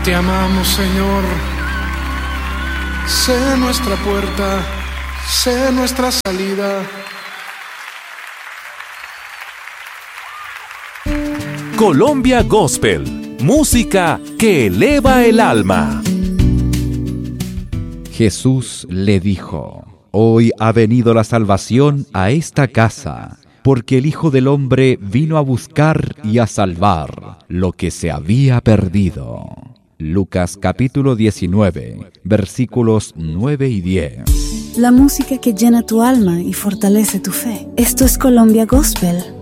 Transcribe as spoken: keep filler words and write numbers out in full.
Te amamos, Señor. Sé nuestra puerta, sé nuestra salida. Colombia Gospel, música que eleva el alma. Jesús le dijo: Hoy ha venido la salvación a esta casa, porque el Hijo del Hombre vino a buscar y a salvar lo que se había perdido. Lucas capítulo diecinueve, versículos nueve y diez. La música que llena tu alma y fortalece tu fe. Esto es Colombia Gospel.